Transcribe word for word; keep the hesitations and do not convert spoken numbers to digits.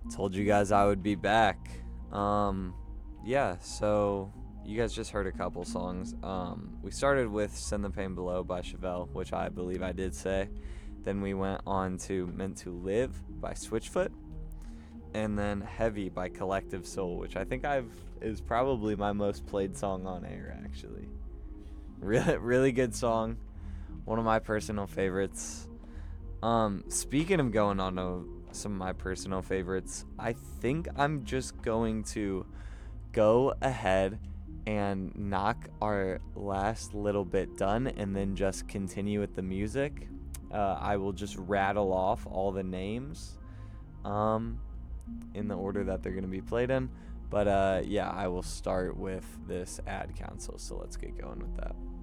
Told you guys I would be back. Um, yeah, so you guys just heard a couple songs. Um, we started with Send the Pain Below by Chevelle, which I believe I did say. Then we went on to Meant to Live by Switchfoot. And then Heavy by Collective Soul, which I think I've is probably my most played song on air, actually. Really, really good song. One of my personal favorites. Um, speaking of going on to some of my personal favorites, I think I'm just going to go ahead and knock our last little bit done and then just continue with the music. Uh, I will just rattle off all the names um, in the order that they're going to be played in. But uh, yeah, I will start with this ad council, so let's get going with that.